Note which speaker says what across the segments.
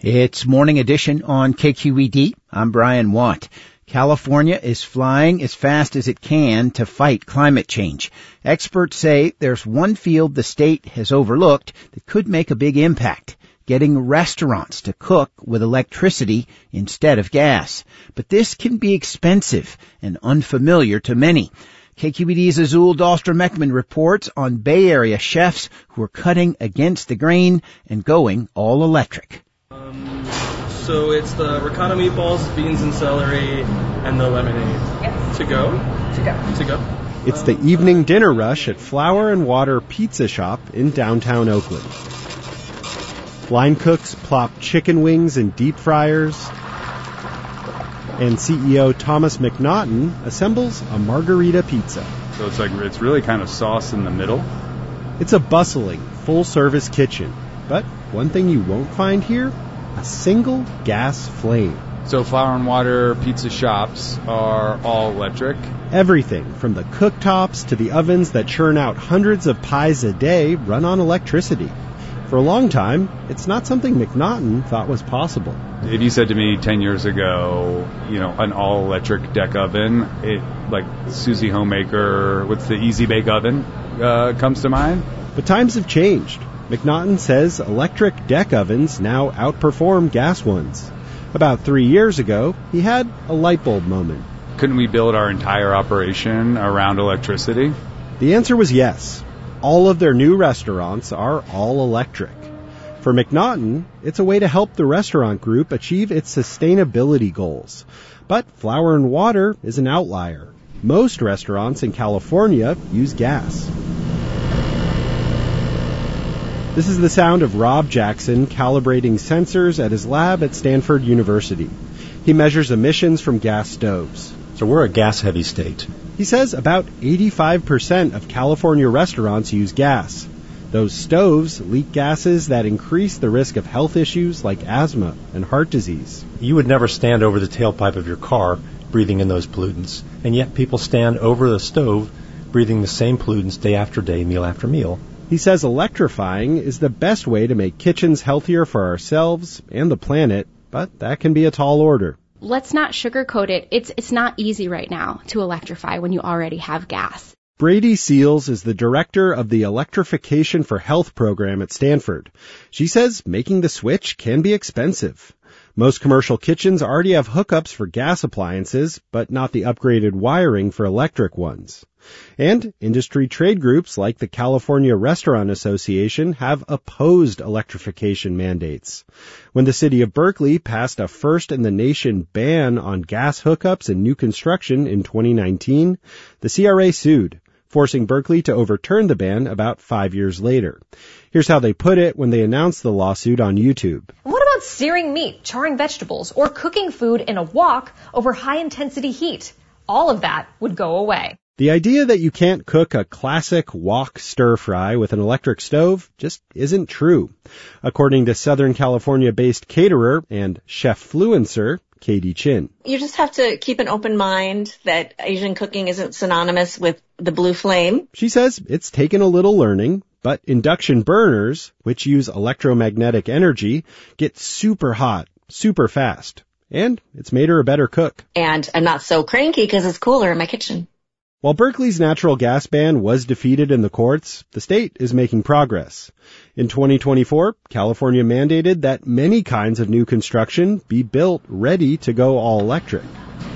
Speaker 1: It's Morning Edition on KQED. I'm Brian Watt. California is flying as fast as it can to fight climate change. Experts say there's one field the state has overlooked that could make a big impact: getting restaurants to cook with electricity instead of gas. But this can be expensive and unfamiliar to many. KQED's Azul Dahlstrom-Ekman reports on Bay Area chefs who are cutting against the grain and going all electric.
Speaker 2: So it's the ricotta meatballs, beans and celery, and the lemonade. Yes. To go? To go.
Speaker 3: It's the evening dinner rush at Flour and Water Pizza Shop in downtown Oakland. Line cooks plop chicken wings in deep fryers, and CEO Thomas McNaughton assembles a margarita pizza.
Speaker 4: So it's really kind of sauce in the middle.
Speaker 3: It's a bustling, full-service kitchen. But one thing you won't find here: a single gas flame.
Speaker 4: So Flour and Water Pizza Shops are all electric.
Speaker 3: Everything from the cooktops to the ovens that churn out hundreds of pies a day run on electricity. For a long time, it's not something McNaughton thought was possible.
Speaker 4: If you said to me 10 years ago, an all-electric deck oven, like Susie Homemaker with the Easy Bake Oven comes to mind.
Speaker 3: But times have changed. McNaughton says electric deck ovens now outperform gas ones. About 3 years ago, he had a light bulb moment.
Speaker 4: Couldn't we build our entire operation around electricity?
Speaker 3: The answer was yes. All of their new restaurants are all electric. For McNaughton, it's a way to help the restaurant group achieve its sustainability goals. But Flour and Water is an outlier. Most restaurants in California use gas. This is the sound of Rob Jackson calibrating sensors at his lab at Stanford University. He measures emissions from gas stoves.
Speaker 5: So we're a gas-heavy state.
Speaker 3: He says about 85% of California restaurants use gas. Those stoves leak gases that increase the risk of health issues like asthma and heart disease.
Speaker 5: You would never stand over the tailpipe of your car breathing in those pollutants, and yet people stand over the stove breathing the same pollutants day after day, meal after meal.
Speaker 3: He says electrifying is the best way to make kitchens healthier for ourselves and the planet, but that can be a tall order.
Speaker 6: Let's not sugarcoat it. It's not easy right now to electrify when you already have gas.
Speaker 3: Brady Seals is the director of the Electrification for Health program at Stanford. She says making the switch can be expensive. Most commercial kitchens already have hookups for gas appliances, but not the upgraded wiring for electric ones. And industry trade groups like the California Restaurant Association have opposed electrification mandates. When the city of Berkeley passed a first-in-the-nation ban on gas hookups in new construction in 2019, the CRA sued, forcing Berkeley to overturn the ban about 5 years later. Here's how they put it when they announced the lawsuit on YouTube.
Speaker 7: What about searing meat, charring vegetables, or cooking food in a wok over high-intensity heat? All of that would go away.
Speaker 3: The idea that you can't cook a classic wok stir-fry with an electric stove just isn't true. According to Southern California-based caterer and chef-fluencer, Katie Chin.
Speaker 8: You just have to keep an open mind that Asian cooking isn't synonymous with the blue flame.
Speaker 3: She says it's taken a little learning, but induction burners, which use electromagnetic energy, get super hot, super fast. And it's made her a better cook.
Speaker 8: And I'm not so cranky because it's cooler in my kitchen.
Speaker 3: While Berkeley's natural gas ban was defeated in the courts, the state is making progress. In 2024, California mandated that many kinds of new construction be built ready to go all electric.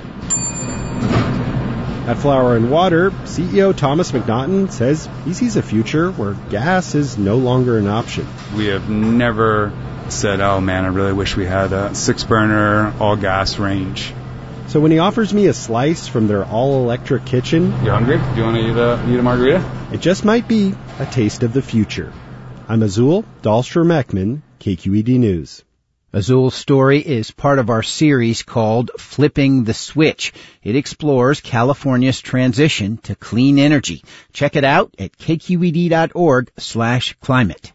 Speaker 3: At Flour and Water, CEO Thomas McNaughton says he sees a future where gas is no longer an option.
Speaker 4: We have never said, oh man, I really wish we had a 6-burner all-gas range.
Speaker 3: So when he offers me a slice from their all-electric kitchen...
Speaker 4: You hungry? Do you want to eat a margarita?
Speaker 3: It just might be a taste of the future. I'm Azul Dahlstrom-Ekman, KQED News.
Speaker 1: Azul's story is part of our series called Flipping the Switch. It explores California's transition to clean energy. Check it out at kqed.org/climate.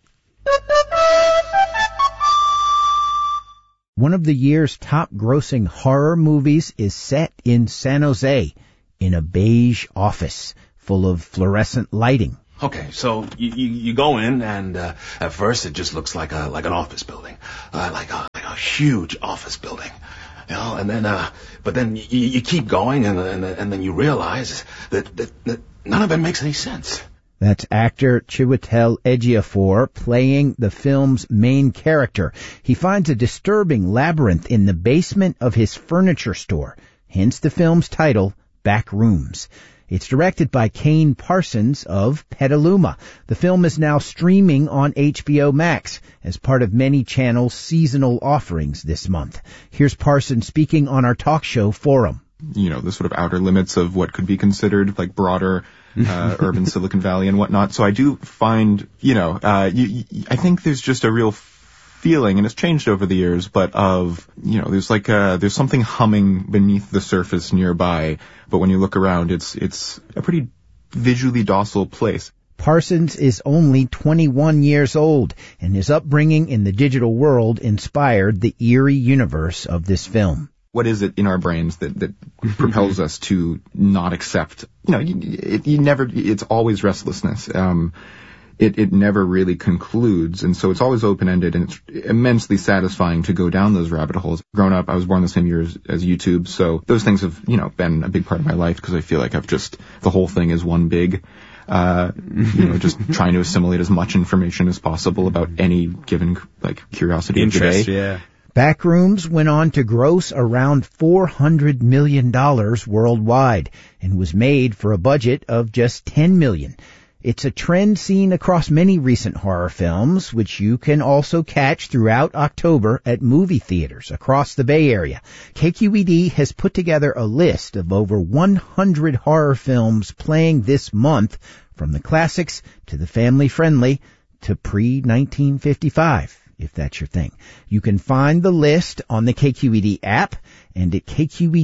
Speaker 1: One of the year's top-grossing horror movies is set in San Jose, in a beige office full of fluorescent lighting.
Speaker 9: Okay, so you go in, and at first it just looks like an office building, like a a huge office building. You know, and then, but then you keep going, and then you realize that none of it makes any sense.
Speaker 1: That's actor Chiwetel Ejiofor playing the film's main character. He finds a disturbing labyrinth in the basement of his furniture store, hence the film's title, Back Rooms. It's directed by Kane Parsons of Petaluma. The film is now streaming on HBO Max as part of many channels' seasonal offerings this month. Here's Parsons speaking on our talk show Forum.
Speaker 10: You know, the sort of outer limits of what could be considered like broader urban Silicon Valley and whatnot. So I do find, I think there's just a real feeling, and it's changed over the years, but there's something humming beneath the surface nearby. But when you look around, it's a pretty visually docile place.
Speaker 1: Parsons is only 21 years old, and his upbringing in the digital world inspired the eerie universe of this film.
Speaker 10: What is it in our brains that propels us to not accept? It's always restlessness. It never really concludes, and so it's always open-ended, and it's immensely satisfying to go down those rabbit holes. Growing up, I was born the same year as YouTube, so those things have, been a big part of my life, because I feel like the whole thing is one big, just trying to assimilate as much information as possible about any given, curiosity of the day.
Speaker 3: Yeah.
Speaker 1: Backrooms went on to gross around $400 million worldwide and was made for a budget of just $10 million. It's a trend seen across many recent horror films, which you can also catch throughout October at movie theaters across the Bay Area. KQED has put together a list of over 100 horror films playing this month, from the classics to the family-friendly to pre-1955. If that's your thing. You can find the list on the KQED app and at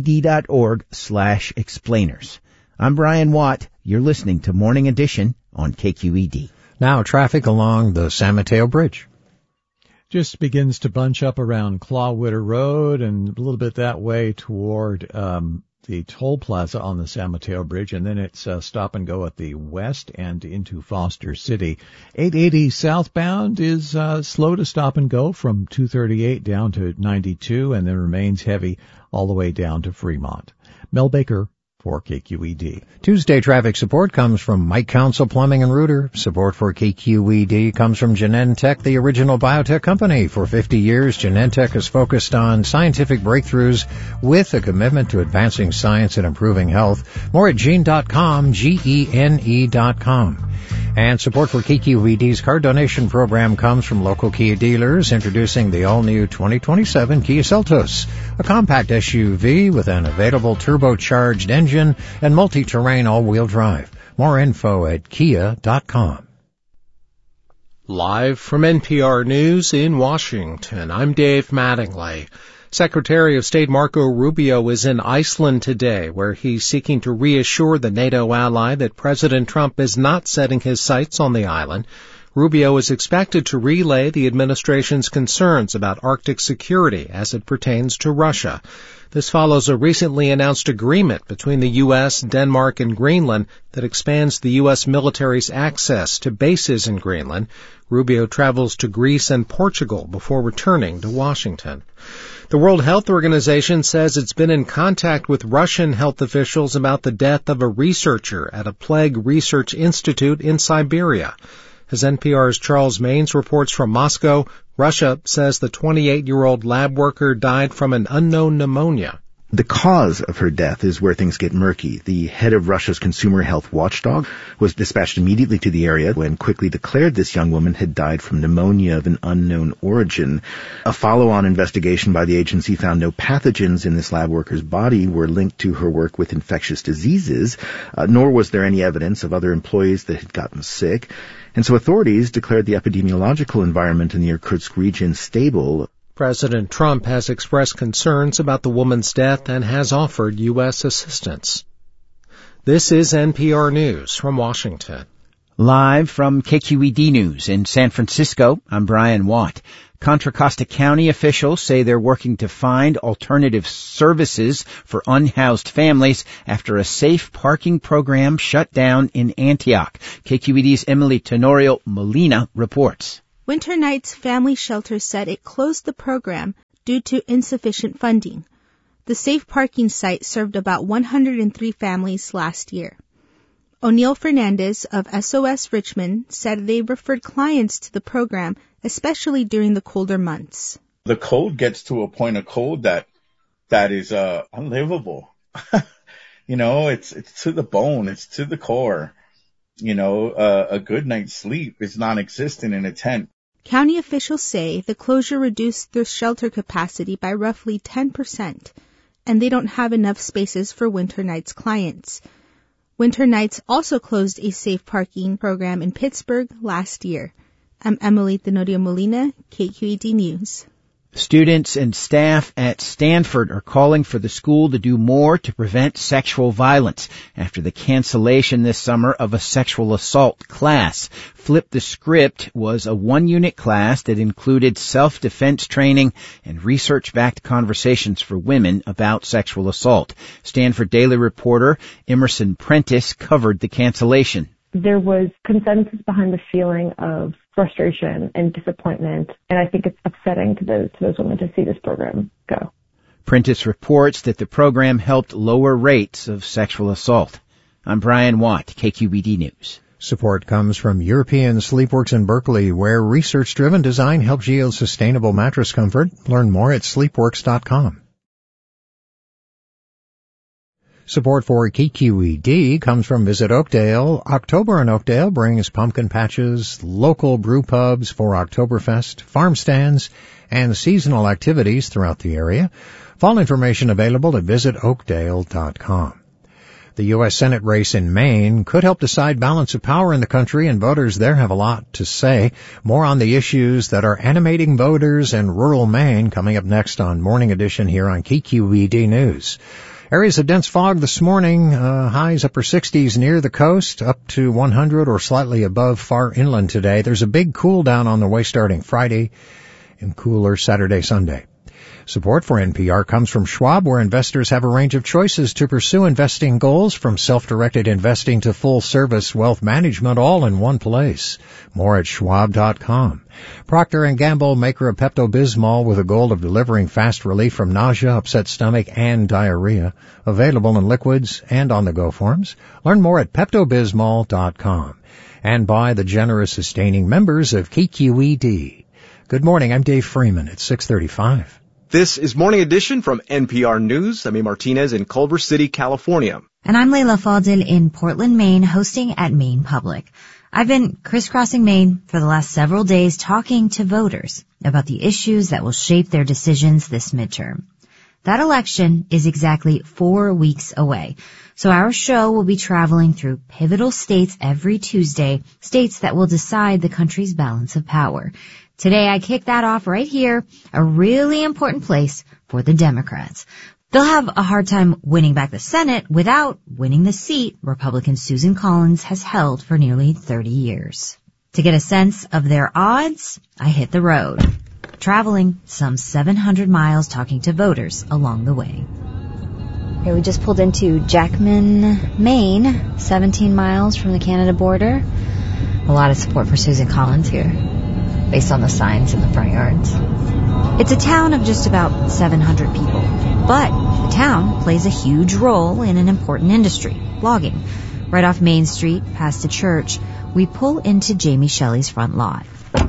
Speaker 1: kqed.org/explainers. I'm Brian Watt. You're listening to Morning Edition on KQED.
Speaker 11: Now traffic along the San Mateo Bridge.
Speaker 12: Just begins to bunch up around Clawwitter Road and a little bit that way toward the toll plaza on the San Mateo Bridge, and then it's stop and go at the west and into Foster City. 880 southbound is slow to stop and go from 238 down to 92, and then remains heavy all the way down to Fremont. Mel Baker for KQED.
Speaker 11: Tuesday traffic support comes from Mike Council Plumbing and Rooter. Support for KQED comes from Genentech, the original biotech company. For 50 years, Genentech has focused on scientific breakthroughs with a commitment to advancing science and improving health. More at gene.com, GENE.com. And support for KQED's car donation program comes from local Kia dealers, introducing the all-new 2027 Kia Seltos, a compact SUV with an available turbocharged engine and multi-terrain all-wheel drive. More info at kia.com.
Speaker 13: Live from NPR News in Washington, I'm Dave Mattingly. Secretary of State Marco Rubio is in Iceland today, where he's seeking to reassure the NATO ally that President Trump is not setting his sights on the island. Rubio is expected to relay the administration's concerns about Arctic security as it pertains to Russia. This follows a recently announced agreement between the U.S., Denmark, and Greenland that expands the U.S. military's access to bases in Greenland. Rubio travels to Greece and Portugal before returning to Washington. The World Health Organization says it's been in contact with Russian health officials about the death of a researcher at a plague research institute in Siberia. As NPR's Charles Maines reports from Moscow, Russia says the 28-year-old lab worker died from an unknown pneumonia.
Speaker 14: The cause of her death is where things get murky. The head of Russia's consumer health watchdog was dispatched immediately to the area and quickly declared this young woman had died from pneumonia of an unknown origin. A follow-on investigation by the agency found no pathogens in this lab worker's body were linked to her work with infectious diseases, nor was there any evidence of other employees that had gotten sick. And so authorities declared the epidemiological environment in the Irkutsk region stable.
Speaker 13: President Trump has expressed concerns about the woman's death and has offered U.S. assistance. This is NPR News from Washington.
Speaker 1: Live from KQED News in San Francisco, I'm Brian Watt. Contra Costa County officials say they're working to find alternative services for unhoused families after a safe parking program shut down in Antioch. KQED's Emily Tenorio Molina reports.
Speaker 15: Winter Nights Family Shelter said it closed the program due to insufficient funding. The safe parking site served about 103 families last year. O'Neill Fernandez of SOS Richmond said they referred clients to the program, especially during the colder months.
Speaker 16: The cold gets to a point of cold that is unlivable. It's to the bone, it's to the core. A good night's sleep is non-existent in a tent.
Speaker 15: County officials say the closure reduced their shelter capacity by roughly 10%, and they don't have enough spaces for Winter Nights clients. Winter Nights also closed a safe parking program in Pittsburgh last year. I'm Emily Tenorio Molina, KQED News.
Speaker 1: Students and staff at Stanford are calling for the school to do more to prevent sexual violence after the cancellation this summer of a sexual assault class. Flip the Script was a one-unit class that included self-defense training and research-backed conversations for women about sexual assault. Stanford Daily reporter Emerson Prentice covered the cancellation.
Speaker 17: There was consensus behind the feeling of frustration and disappointment, and I think it's upsetting to those women to see this program go.
Speaker 1: Prentice reports that the program helped lower rates of sexual assault. I'm Brian Watt, KQED News.
Speaker 11: Support comes from European Sleepworks in Berkeley, where research-driven design helps yield sustainable mattress comfort. Learn more at sleepworks.com. Support for KQED comes from Visit Oakdale. October in Oakdale brings pumpkin patches, local brew pubs for Oktoberfest, farm stands, and seasonal activities throughout the area. Fall information available at visitoakdale.com. The U.S. Senate race in Maine could help decide balance of power in the country, and voters there have a lot to say. More on the issues that are animating voters in rural Maine coming up next on Morning Edition here on KQED News. Areas of dense fog this morning, highs upper 60s near the coast, up to 100 or slightly above far inland today. There's a big cool down on the way starting Friday and cooler Saturday, Sunday. Support for NPR comes from Schwab, where investors have a range of choices to pursue investing goals, from self-directed investing to full-service wealth management, all in one place. More at schwab.com. Procter & Gamble, maker of Pepto-Bismol, with a goal of delivering fast relief from nausea, upset stomach, and diarrhea. Available in liquids and on-the-go forms. Learn more at peptobismol.com. And by the generous sustaining members of KQED. Good morning, I'm Dave Freeman at 6:35.
Speaker 18: This is Morning Edition from NPR News. I'm A. Martinez in Culver City, California.
Speaker 19: And I'm Layla Fadil in Portland, Maine, hosting at Maine Public. I've been crisscrossing Maine for the last several days talking to voters about the issues that will shape their decisions this midterm. That election is exactly 4 weeks away. So our show will be traveling through pivotal states every Tuesday, states that will decide the country's balance of power. Today I kick that off right here, a really important place for the Democrats. They'll have a hard time winning back the Senate without winning the seat Republican Susan Collins has held for nearly 30 years. To get a sense of their odds, I hit the road, traveling some 700 miles talking to voters along the way. Okay, we just pulled into Jackman, Maine, 17 miles from the Canada border. A lot of support for Susan Collins here, based on the signs in the front yards. It's a town of just about 700 people, but the town plays a huge role in an important industry, logging. Right off Main Street, past a church, we pull into Jamie Shelley's front lot.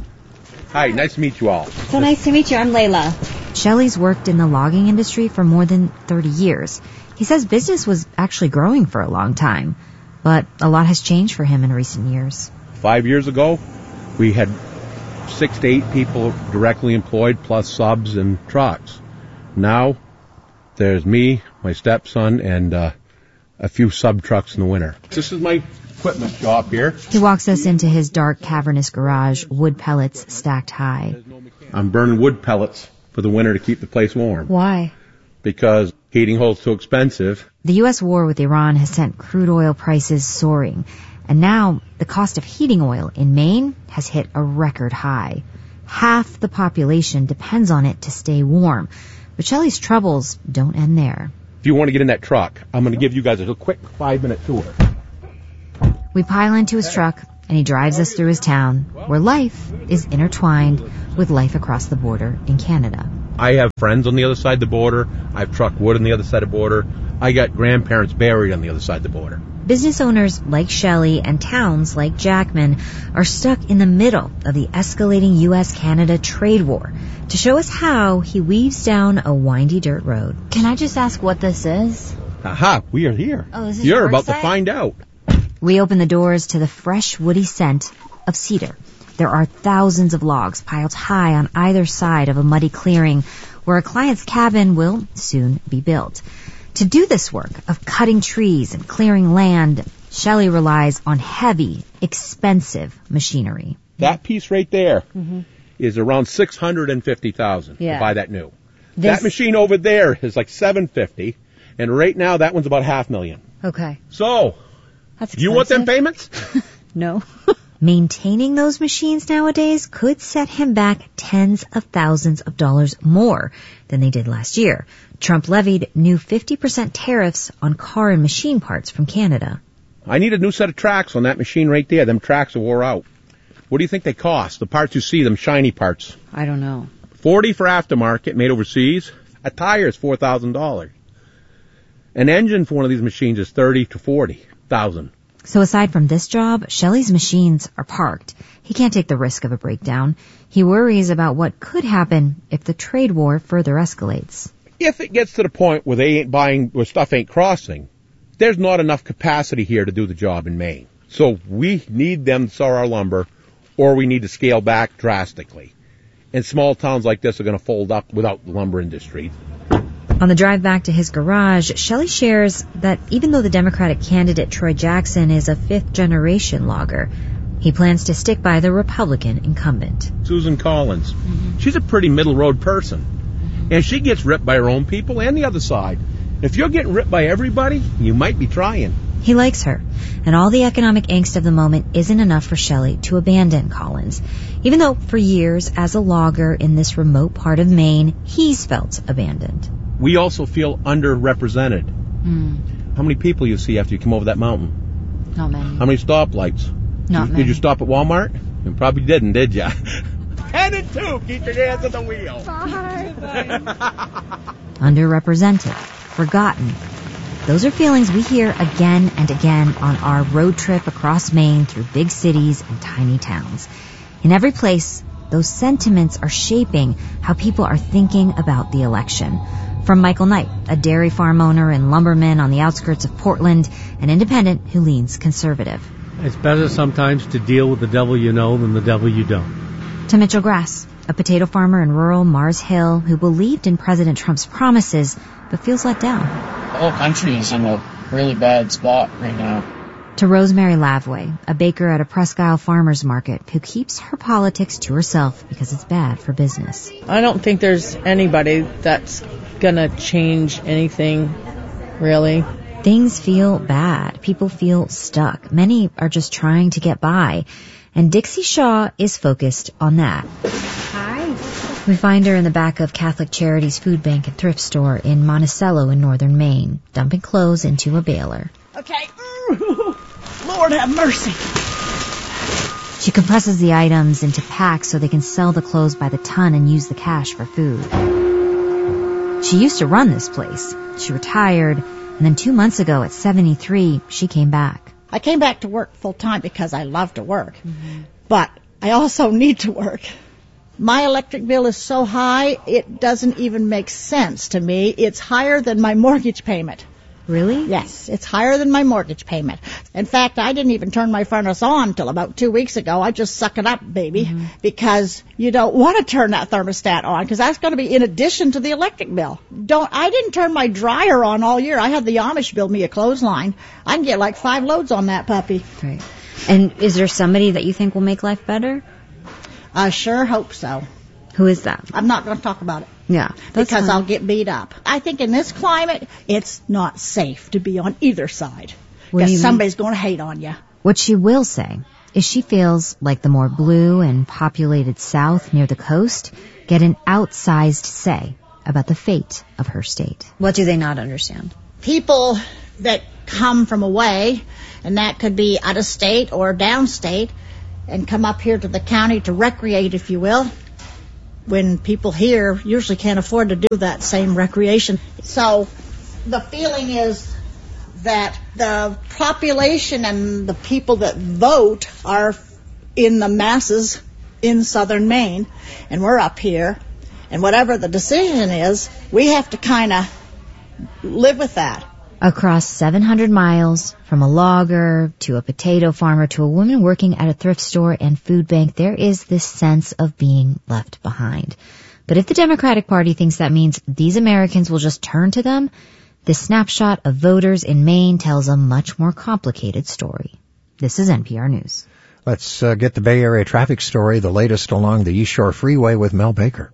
Speaker 20: Hi, nice to meet you all.
Speaker 19: So nice to meet you. I'm Layla. Shelley's worked in the logging industry for more than 30 years. He says business was actually growing for a long time, but a lot has changed for him in recent years.
Speaker 20: 5 years ago, we had 6 to 8 people directly employed, plus subs and trucks. Now, there's me, my stepson, and a few sub trucks in the winter. This is my equipment shop here.
Speaker 19: He walks us into his dark, cavernous garage, wood pellets stacked high.
Speaker 20: I'm burning wood pellets for the winter to keep the place warm.
Speaker 19: Why?
Speaker 20: Because heating oil's too expensive.
Speaker 19: The U.S. war with Iran has sent crude oil prices soaring. And now the cost of heating oil in Maine has hit a record high. Half the population depends on it to stay warm. But Shelley's troubles don't end there.
Speaker 20: If you want to get in that truck, I'm going to give you guys a quick 5-minute tour.
Speaker 19: We pile into his truck, and he drives us through his town, where life is intertwined with life across the border in Canada.
Speaker 20: I have friends on the other side of the border. I've trucked wood on the other side of the border. I got grandparents buried on the other side of the border.
Speaker 19: Business owners like Shelley and towns like Jackman are stuck in the middle of the escalating U.S.-Canada trade war. To show us how, he weaves down a windy dirt road.
Speaker 6: Can I just ask what this is?
Speaker 20: Aha, we are here.
Speaker 6: Oh, is this
Speaker 20: You're
Speaker 6: your
Speaker 20: about
Speaker 6: site?
Speaker 20: to find out.
Speaker 19: We open the doors to the fresh, woody scent of cedar. There are thousands of logs piled high on either side of a muddy clearing where a client's cabin will soon be built. To do this work of cutting trees and clearing land, Shelley relies on heavy, expensive machinery.
Speaker 20: That piece right there is around $650,000 to buy that new. That machine over there is like $750,000, and right now that one's about $500,000.
Speaker 19: Okay.
Speaker 20: So,
Speaker 19: That's
Speaker 20: you want them payments?
Speaker 19: No. Maintaining those machines nowadays could set him back tens of thousands of dollars more than they did last year. Trump levied new 50% tariffs on car and machine parts from Canada.
Speaker 20: I need a new set of tracks on that machine right there. Them tracks are wore out. What do you think they cost? The parts you see, them shiny parts.
Speaker 21: I don't know.
Speaker 20: $40,000 for aftermarket, made overseas. A tire is $4,000. An engine for one of these machines is $30,000 to $40,000.
Speaker 19: So aside from this job, Shelley's machines are parked. He can't take the risk of a breakdown. He worries about what could happen if the trade war further escalates.
Speaker 20: If it gets to the point where they ain't buying, where stuff ain't crossing, there's not enough capacity here to do the job in Maine. So we need them to sell our lumber, or we need to scale back drastically. And small towns like this are going to fold up without the lumber industry.
Speaker 19: On the drive back to his garage, Shelley shares that even though the Democratic candidate Troy Jackson is a fifth-generation logger, he plans to stick by the Republican incumbent.
Speaker 20: Susan Collins. She's a pretty middle-road person. And she gets ripped by her own people and the other side. If you're getting ripped by everybody, you might be trying.
Speaker 19: He likes her, and all the economic angst of the moment isn't enough for Shelley to abandon Collins. Even though for years, as a logger in this remote part of Maine, he's felt abandoned.
Speaker 20: We also feel underrepresented. How many people you see after you come over that mountain?
Speaker 21: Not many.
Speaker 20: How many stoplights?
Speaker 21: Not many.
Speaker 20: Did you stop at Walmart? You probably didn't, did ya? 10 and 2, keep your hands on the wheel.
Speaker 19: Underrepresented, forgotten. Those are feelings we hear again and again on our road trip across Maine through big cities and tiny towns. In every place, those sentiments are shaping how people are thinking about the election. From Michael Knight, a dairy farm owner and lumberman on the outskirts of Portland, an independent who leans conservative.
Speaker 22: It's better sometimes to deal with the devil you know than the devil you don't.
Speaker 19: To Mitchell Grass, a potato farmer in rural Mars Hill who believed in President Trump's promises but feels let down.
Speaker 23: The whole country is in a really bad spot right now.
Speaker 19: To Rosemary Lavway, a baker at a Presque Isle farmers market who keeps her politics to herself because it's bad for business.
Speaker 24: I don't think there's anybody that's gonna change anything, really.
Speaker 19: Things feel bad. People feel stuck. Many are just trying to get by. And Dixie Shaw is focused on that.
Speaker 25: Hi.
Speaker 19: We find her in the back of Catholic Charities Food Bank and Thrift Store in Monticello in northern Maine, dumping clothes into a baler.
Speaker 25: Okay. Lord have mercy.
Speaker 19: She compresses the items into packs so they can sell the clothes by the ton and use the cash for food. She used to run this place. She retired, and then 2 months ago at 73, she came back.
Speaker 25: I came back to work full time because I love to work. But I also need to work. My electric bill is so high, it doesn't even make sense to me. It's higher than my mortgage payment.
Speaker 19: Really?
Speaker 25: Yes, it's higher than my mortgage payment. In fact, I didn't even turn my furnace on till about 2 weeks ago. I just suck it up, baby, because you don't want to turn that thermostat on, because that's going to be in addition to the electric bill. I didn't turn my dryer on all year. I had the Amish build me a clothesline. I can get like 5 loads on that puppy.
Speaker 19: Right. And is there somebody that you think will make life better?
Speaker 25: I sure hope so.
Speaker 19: Who is that?
Speaker 25: I'm not going to talk about it.
Speaker 19: Yeah.
Speaker 25: Because
Speaker 19: fine.
Speaker 25: I'll get beat up. I think in this climate, it's not safe to be on either side. Because somebody's going to hate on you.
Speaker 19: What she will say is she feels like the more blue and populated South near the coast get an outsized say about the fate of her state.
Speaker 21: What do they not understand?
Speaker 25: People that come from away, and that could be out of state or downstate, and come up here to the county to recreate, if you will, when people here usually can't afford to do that same recreation. So the feeling is that the population and the people that vote are in the masses in southern Maine, and we're up here, and whatever the decision is, we have to kind of live with that.
Speaker 19: Across 700 miles, from a logger to a potato farmer to a woman working at a thrift store and food bank, there is this sense of being left behind. But if the Democratic Party thinks that means these Americans will just turn to them, this snapshot of voters in Maine tells a much more complicated story. This is NPR News.
Speaker 11: Let's get the Bay Area traffic story, the latest along the East Shore Freeway with Mel Baker.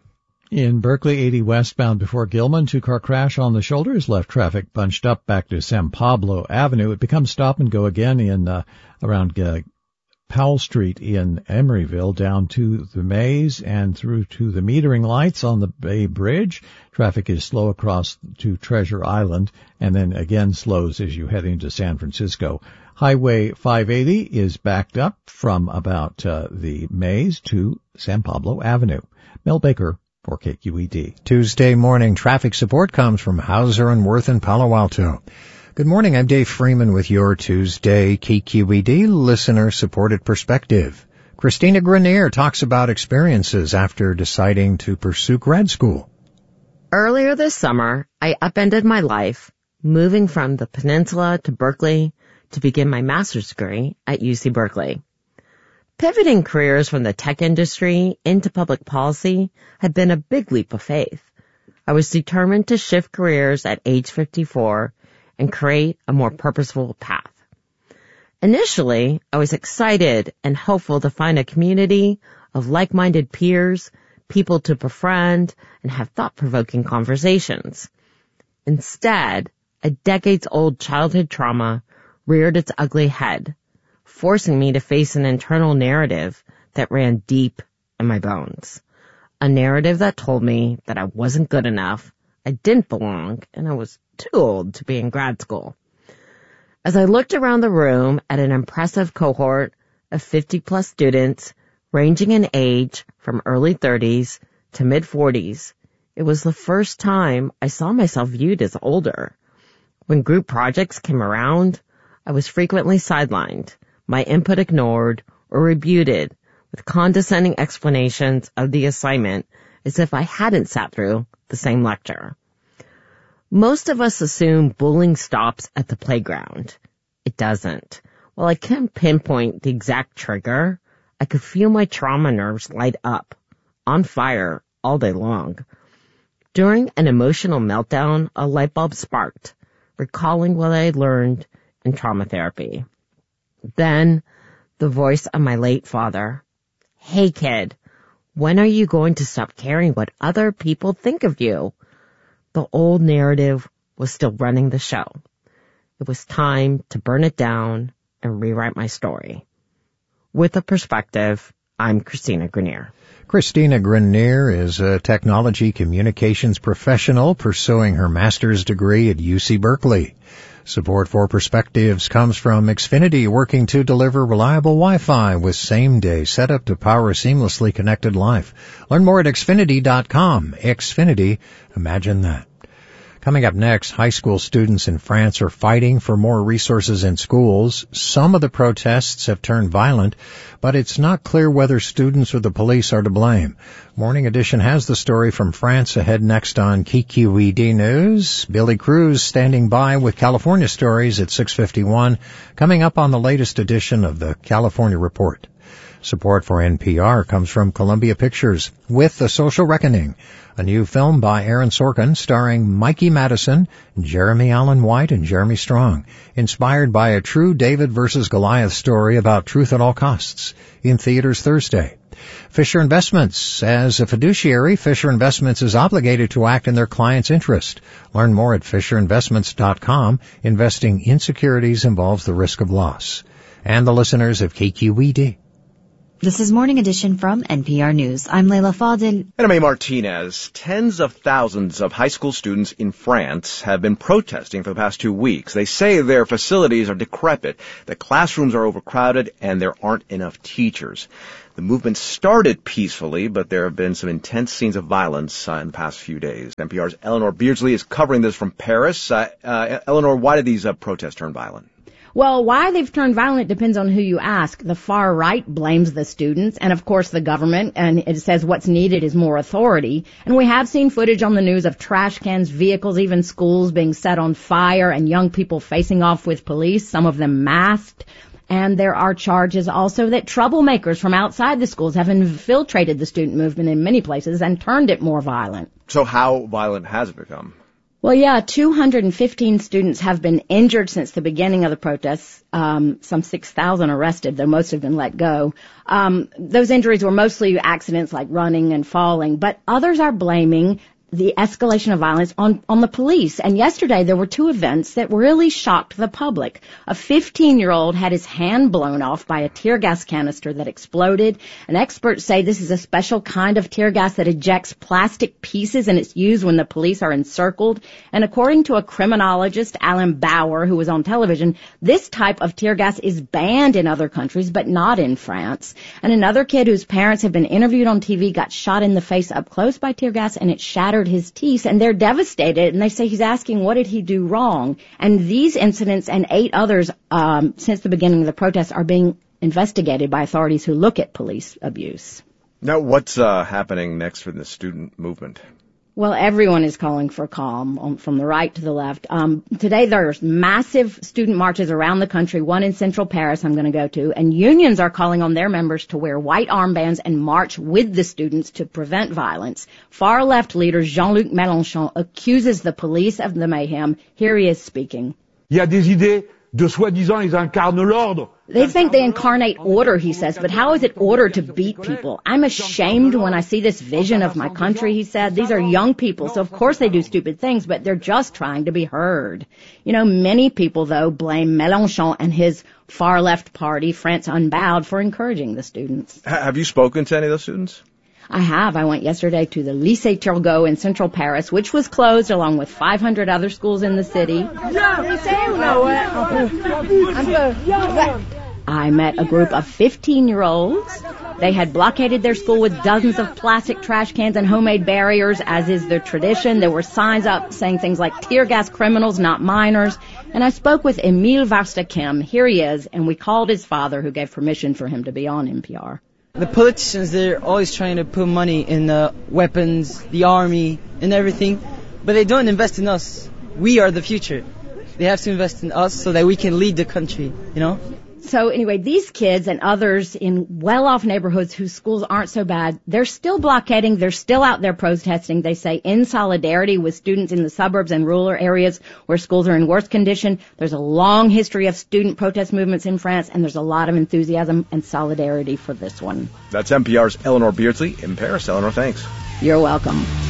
Speaker 12: In Berkeley, 80 westbound before Gilman, two-car crash on the shoulders left traffic bunched up back to San Pablo Avenue. It becomes stop and go again in around Powell Street in Emeryville, down to the Maze and through to the metering lights on the Bay Bridge. Traffic is slow across to Treasure Island and then again slows as you head into San Francisco. Highway 580 is backed up from about the Maze to San Pablo Avenue. Mel Baker for KQED.
Speaker 11: Tuesday morning traffic support comes from Hauser and Worth in Palo Alto. Good morning, I'm Dave Freeman with your Tuesday KQED listener-supported perspective. Christina Grenier talks about experiences after deciding to pursue grad school.
Speaker 2: Earlier this summer, I upended my life, moving from the peninsula to Berkeley to begin my master's degree at UC Berkeley. Pivoting careers from the tech industry into public policy had been a big leap of faith. I was determined to shift careers at age 54 and create a more purposeful path. Initially, I was excited and hopeful to find a community of like-minded peers, people to befriend, and have thought-provoking conversations. Instead, a decades-old childhood trauma reared its ugly head, forcing me to face an internal narrative that ran deep in my bones. A narrative that told me that I wasn't good enough, I didn't belong, and I was too old to be in grad school. As I looked around the room at an impressive cohort of 50-plus students ranging in age from early 30s to mid-40s, it was the first time I saw myself viewed as older. When group projects came around, I was frequently sidelined, my input ignored or rebutted with condescending explanations of the assignment as if I hadn't sat through the same lecture. Most of us assume bullying stops at the playground. It doesn't. While I can't pinpoint the exact trigger, I could feel my trauma nerves light up, on fire all day long. During an emotional meltdown, a light bulb sparked, recalling what I had learned in trauma therapy. Then, the voice of my late father. Hey kid, when are you going to stop caring what other people think of you? The old narrative was still running the show. It was time to burn it down and rewrite my story. With a perspective, I'm Christina Grenier.
Speaker 11: Christina Grenier is a technology communications professional pursuing her master's degree at UC Berkeley. Support for Perspectives comes from Xfinity, working to deliver reliable Wi-Fi with same-day setup to power a seamlessly connected life. Learn more at Xfinity.com. Xfinity, imagine that. Coming up next, high school students in France are fighting for more resources in schools. Some of the protests have turned violent, but it's not clear whether students or the police are to blame. Morning Edition has the story from France ahead next on KQED News. Billy Cruz standing by with California stories at 6:51, coming up on the latest edition of the California Report. Support for NPR comes from Columbia Pictures with The Social Reckoning, a new film by Aaron Sorkin starring Mikey Madison, Jeremy Allen White, and Jeremy Strong, inspired by a true David versus Goliath story about truth at all costs, in theaters Thursday. Fisher Investments. As a fiduciary, Fisher Investments is obligated to act in their client's interest. Learn more at FisherInvestments.com. Investing in securities involves the risk of loss. And the listeners of KQED.
Speaker 19: This is Morning Edition from NPR News. I'm Leila Fadel.
Speaker 18: And I'm A. Martinez. Tens of thousands of high school students in France have been protesting for the past 2 weeks. They say their facilities are decrepit, the classrooms are overcrowded, and there aren't enough teachers. The movement started peacefully, but there have been some intense scenes of violence in the past few days. NPR's Eleanor Beardsley is covering this from Paris. Eleanor, why did these protests turn violent?
Speaker 2: Well, why they've turned violent depends on who you ask. The far right blames the students and, of course, the government, and it says what's needed is more authority. And we have seen footage on the news of trash cans, vehicles, even schools being set on fire and young people facing off with police, some of them masked. And there are charges also that troublemakers from outside the schools have infiltrated the student movement in many places and turned it more violent.
Speaker 18: So how violent has it become?
Speaker 2: Well, yeah, 215 students have been injured since the beginning of the protests, some 6,000 arrested, though most have been let go. Those injuries were mostly accidents like running and falling, but others are blaming the escalation of violence on the police. And yesterday there were 2 events that really shocked the public. A 15-year-old had his hand blown off by a tear gas canister that exploded. And experts say this is a special kind of tear gas that ejects plastic pieces, and it's used when the police are encircled. And according to a criminologist, Alan Bauer, who was on television, this type of tear gas is banned in other countries, but not in France. And another kid whose parents have been interviewed on TV got shot in the face up close by tear gas, and it shattered his teeth, and they're devastated, and they say he's asking what did he do wrong. And these incidents and 8 others since the beginning of the protests are being investigated by authorities who look at police abuse.
Speaker 18: Now, what's happening next for the student movement?
Speaker 2: Well, everyone is calling for calm from the right to the left. Today there's massive student marches around the country, one in central Paris I'm going to go to, and unions are calling on their members to wear white armbands and march with the students to prevent violence. Far left leader Jean-Luc Mélenchon accuses the police of the mayhem. Here he is speaking.
Speaker 4: Il y a des idées de soi-disant ils incarnent l'ordre.
Speaker 2: They think they incarnate order, he says, but how is it order to beat people? I'm ashamed when I see this vision of my country, he said. These are young people, so of course they do stupid things, but they're just trying to be heard. You know, many people, though, blame Mélenchon and his far-left party, France Unbowed, for encouraging the students.
Speaker 18: Have you spoken to any of those students?
Speaker 2: I have. I went yesterday to the Lycée Turgot in central Paris, which was closed along with 500 other schools in the city. I met a group of 15-year-olds. They had blockaded their school with dozens of plastic trash cans and homemade barriers, as is their tradition. There were signs up saying things like tear gas criminals, not minors. And I spoke with Emile Varstakem. Here he is, and we called his father, who gave permission for him to be on NPR.
Speaker 5: The politicians, they're always trying to put money in weapons, the army, and everything, but they don't invest in us. We are the future. They have to invest in us so that we can lead the country, you know?
Speaker 2: So anyway, these kids and others in well-off neighborhoods whose schools aren't so bad, they're still blockading, they're still out there protesting, they say, in solidarity with students in the suburbs and rural areas where schools are in worse condition. There's a long history of student protest movements in France, and there's a lot of enthusiasm and solidarity for this one.
Speaker 18: That's NPR's Eleanor Beardsley in Paris. Eleanor, thanks.
Speaker 2: You're welcome.